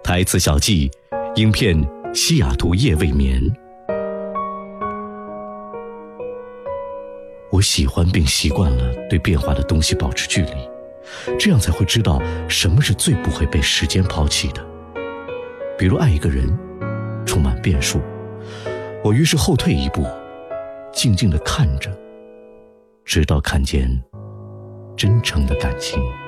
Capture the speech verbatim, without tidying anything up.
台词小记，影片《西雅图夜未眠》。我喜欢并习惯了对变化的东西保持距离，这样才会知道什么是最不会被时间抛弃的。比如爱一个人，充满变数，我于是后退一步，静静地看着，直到看见真诚的感情。